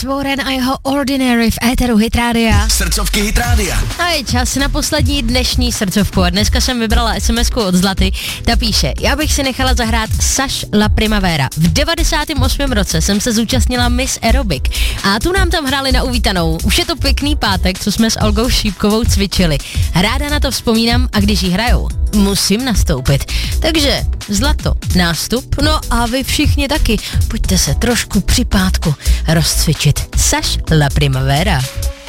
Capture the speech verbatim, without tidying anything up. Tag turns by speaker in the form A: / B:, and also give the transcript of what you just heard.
A: Chris Warren a jeho Ordinary v éteru Hit Rádia.
B: Srdcovky Hit Rádia.
A: A je čas na poslední dnešní srdcovku a dneska jsem vybrala es em esku od Zlaty. Ta píše, já bych si nechala zahrát Saš La Primavera. V devadesátém osmém roce jsem se zúčastnila Miss Aerobic a tu nám tam hráli na uvítanou. Už je to pěkný pátek, co jsme s Olgou Šípkovou cvičili. Ráda na to vzpomínám a když jí hrajou, musím nastoupit. Takže Zlato, nástup, no a vy všichni taky. Pojďte se trošku při pátku rozcvičit. Saš La Primavera.